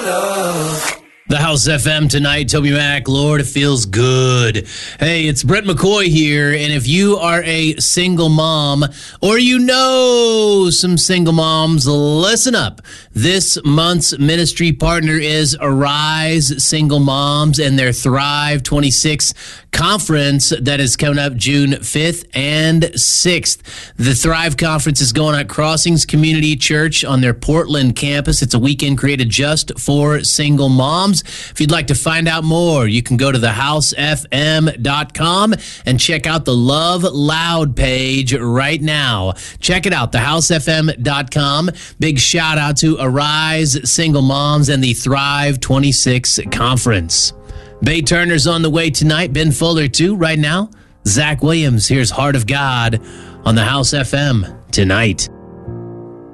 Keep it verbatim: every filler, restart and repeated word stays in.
The House F M tonight, Toby Mac, Lord, it feels good. Hey, it's Brett McCoy here, and if you are a single mom, or you know some single moms, listen up. This month's ministry partner is Arise Single Moms and their Thrive twenty-six conference that is coming up June fifth and sixth. The Thrive conference is going at Crossings Community Church on their Portland campus. It's a weekend created just for single moms. If you'd like to find out more, you can go to the house f m dot com and check out the Love Loud page right now. Check it out, the house f m dot com. Big shout out to Arise Single Moms and the Thrive twenty-six conference. Bay Turner's on the way tonight. Ben Fuller, too, right now. Zach Williams, here's Heart of God on the House F M tonight.